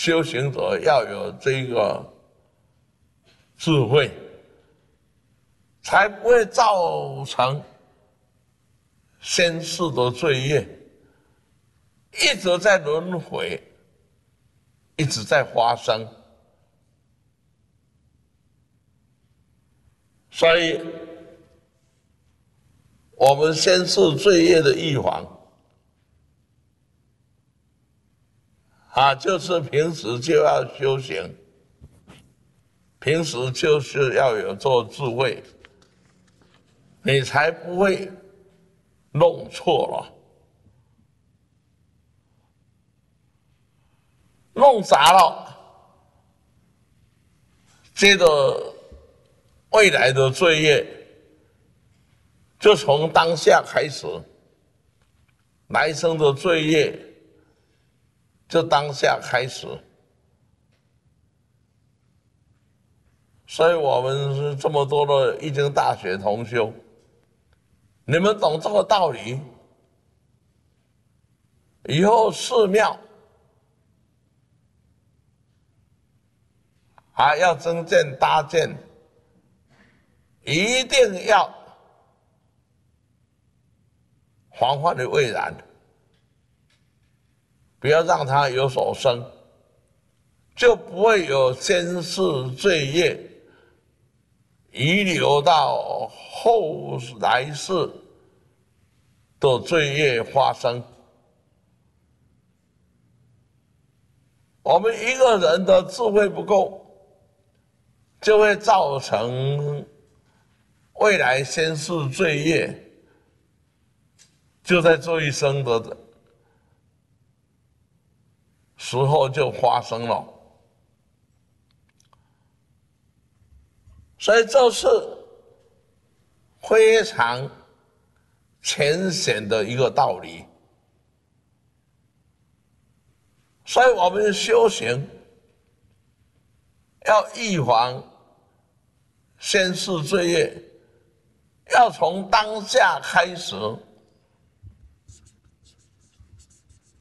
修行者要有这个智慧，才不会造成先世的罪业，一直在轮回，一直在发生。所以，我们先世罪业的预防就是平时就要修行，平时就是要有做智慧，你才不会弄错了，弄砸了，接着未来的罪业就从当下开始，来生的罪业就当下开始。所以我们是这么多的易经大学同修，你们懂这个道理，以后寺庙要增建搭建，一定要防范于未然，不要让它有所生，就不会有先世罪业遗留到后来世的罪业发生。我们一个人的智慧不够，就会造成未来先世罪业就在这一生的时候就发生了。所以这是非常浅显的一个道理。所以我们修行要预防先世罪业，要从当下开始